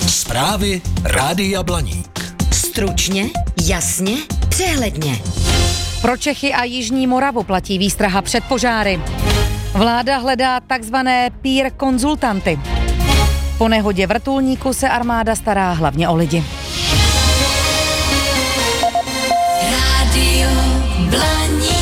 Zprávy Rádia Blaník. Stručně, jasně, přehledně. Pro Čechy a Jižní Moravu platí výstraha před požáry. Vláda hledá takzvané peer konzultanty. Po nehodě vrtulníku se armáda stará hlavně o lidi. Rádio Blaník.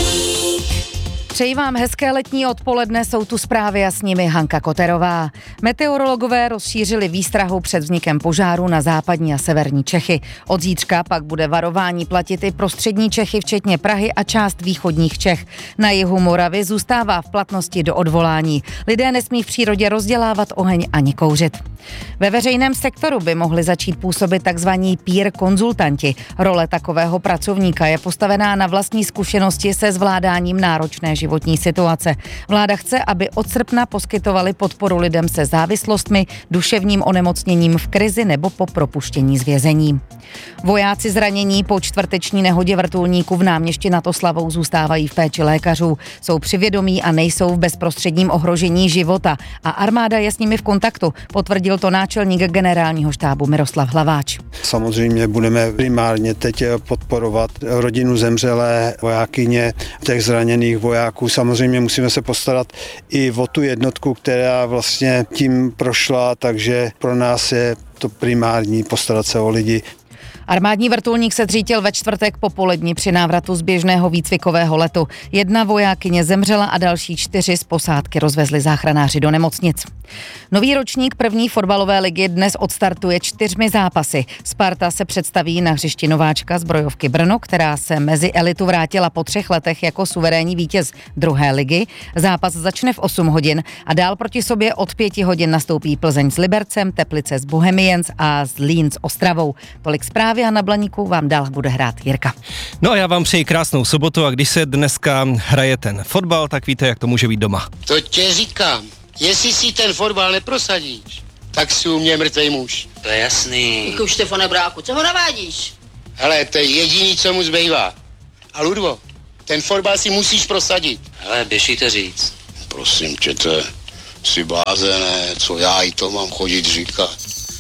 Přeji vám hezké letní odpoledne, jsou tu zprávy a s nimi Hanka Koterová. Meteorologové rozšířili výstrahu před vznikem požáru na západní a severní Čechy. Od zítřka pak bude varování platit i pro střední Čechy, včetně Prahy a část východních Čech. Na jihu Moravy zůstává v platnosti do odvolání. Lidé nesmí v přírodě rozdělávat oheň ani kouřit. Ve veřejném sektoru by mohli začít působit takzvaní peer konzultanti. Role takového pracovníka je postavená na vlastní zkušenosti se zvládáním náročné životní situace. Vláda chce, aby od srpna poskytovali podporu lidem se závislostmi, duševním onemocněním v krizi nebo po propuštění z vězení. Vojáci zranění po čtvrteční nehodě vrtulníku v Náměšti nad Oslavou zůstávají v péči lékařů. Jsou při vědomí a nejsou v bezprostředním ohrožení života a armáda je s nimi v kontaktu, potvrdil to náčelník generálního štábu Miroslav Hlaváč. Samozřejmě budeme primárně teď podporovat rodinu zemřelé vojákyně, těch zraněných vojáků. Samozřejmě musíme se postarat i o tu jednotku, která vlastně tím prošla, takže pro nás je to primární postarat se o lidi. Armádní vrtulník se zřítil ve čtvrtek popolední při návratu z běžného výcvikového letu. 1 vojákyně zemřela a další 4 z posádky rozvezli záchranáři do nemocnic. Nový ročník první fotbalové ligy dnes odstartuje 4 zápasy. Sparta se představí na hřišti nováčka Zbrojovky Brno, která se mezi elitu vrátila po 3 letech jako suverénní vítěz druhé ligy. Zápas začne v 8 hodin a dál proti sobě od 5 hodin nastoupí Plzeň s Libercem, Teplice s Bohemians a Zlín s Ostravou. Tolik zprávy a na Blaníku vám dál bude hrát Jirka. No a já vám přeji krásnou sobotu a když se dneska hraje ten fotbal, tak víte, jak to může být doma. To tě říkám. Jestli si ten fotbal neprosadíš, tak si u mě mrtvej muž. To je jasný. Díku Štefane Bráku, co ho navádíš? Hele, to je jediný, co mu zbývá. A Ludvo, ten fotbal si musíš prosadit. Hele, běž jí to říct. Prosím tě, to je si blázené, co já i to mám chodit říkat.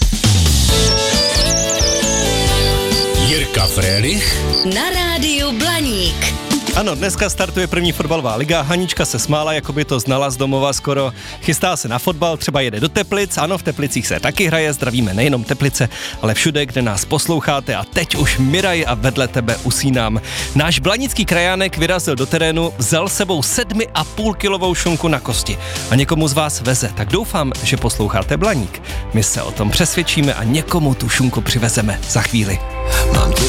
Jirka Frélich Na rádiu Blaník. Ano, dneska startuje první fotbalová liga. Hanička se smála, jako by to znala z domova skoro. Chystá se na fotbal, třeba jede do Teplic. Ano, v Teplicích se taky hraje, zdravíme nejenom Teplice, ale všude, kde nás posloucháte. A teď už Miraj a vedle tebe usínám. Náš blanický krajánek vyrazil do terénu, vzal sebou 7,5kilovou šunku na kosti a někomu z vás veze. Tak doufám, že posloucháte Blaník. My se o tom přesvědčíme a někomu tu šunku přivezeme za chvíli. Mám tě